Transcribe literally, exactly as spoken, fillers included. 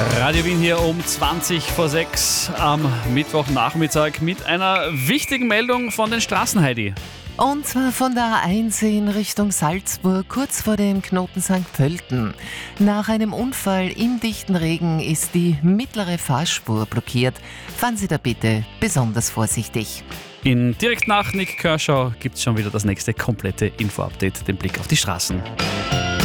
Radio Wien hier um zwanzig vor sechs am Mittwochnachmittag mit einer wichtigen Meldung von den Straßen, Heidi. Und zwar von der A eins in Richtung Salzburg, kurz vor dem Knoten Sankt Pölten. Nach einem Unfall im dichten Regen ist die mittlere Fahrspur blockiert. Fahren Sie da bitte besonders vorsichtig. In direkt nach Nick Kershaw gibt es schon wieder das nächste komplette Info-Update, den Blick auf die Straßen.